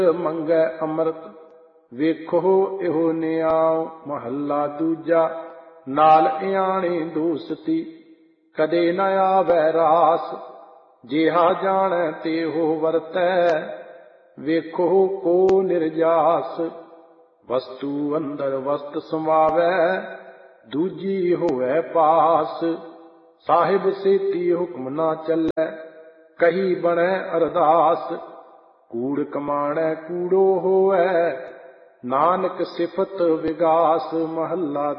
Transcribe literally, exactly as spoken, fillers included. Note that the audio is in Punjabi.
ਮੰਗੈ ਅੰਮ੍ਰਿਤ। ਵੇਖੋ ਇਹੋ ਨਿਆਉ ਮਹੱਲਾ ਦੂਜਾ। ਨਾਲ ਇਆਣੇ ਦੋਸਤੀ ਕਦੇ ਨ ਆਵੈ ਰਾਸ। ਜਿਹਾ ਜਾਣੈ ਤੇਹੋ ਵਰਤੈ ਵੇਖੋ ਕੋ ਨਿਰਜਾਸ। ਵਸਤੂ ਅੰਦਰ ਵਸਤ ਸਮਾਵੈ ਦੂਜੀ ਹੋਵੈ ਪਾਸ। ਸਾਹਿਬ ਸੇਤੀ ਹੁਕਮ ਨਾ ਚੱਲੈ ਕਹੀ ਬਣੈ ਅਰਦਾਸ। ਕੂੜ ਕਮਾਣੈ ਕੂੜੋ ਹੋਵੈ ਨਾਨਕ ਸਿਫਤ ਵਿਗਾਸ। ਮਹੱਲਾ